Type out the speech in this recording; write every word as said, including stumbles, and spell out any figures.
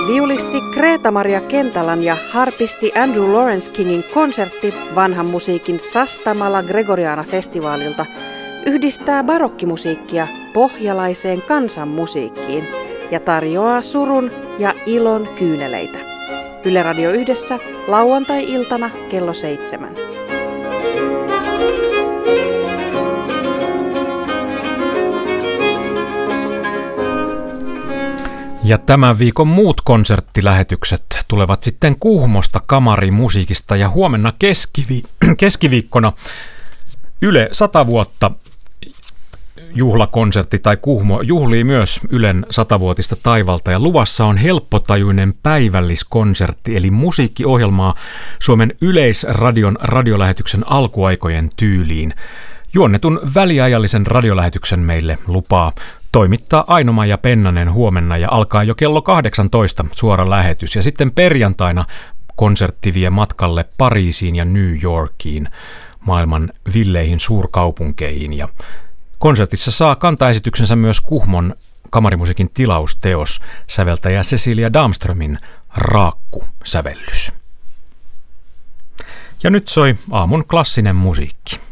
Viulisti Greta-Maria Kentalan ja harpisti Andrew Lawrence Kingin konsertti vanhan musiikin Sastamala Gregoriana-festivaalilta yhdistää barokkimusiikkia pohjalaiseen kansanmusiikkiin ja tarjoaa surun ja ilon kyyneleitä. Yle Radio Yhdessä lauantai-iltana kello seitsemän. Ja tämän viikon muut konserttilähetykset tulevat sitten Kuhmosta kamarimusiikista ja huomenna keskivi- keskiviikkona Yle sata vuotta juhlakonsertti tai Kuhmo juhlii myös Ylen satavuotista taivalta ja luvassa on helppotajuinen päivälliskonsertti eli musiikkiohjelmaa Suomen Yleisradion radiolähetyksen alkuaikojen tyyliin. Juonnetun väliajallisen radiolähetyksen meille lupaa toimittaa Aino-Maija Pennanen huomenna ja alkaa jo kello kahdeksantoista suora lähetys. Ja sitten perjantaina konsertti vie matkalle Pariisiin ja New Yorkiin, maailman villeihin suurkaupunkeihin. Ja konsertissa saa kantaesityksensä myös Kuhmon kamarimusiikin tilausteos, säveltäjä Cecilia Damströmin Raakku-sävellys. Ja nyt soi aamun klassinen musiikki.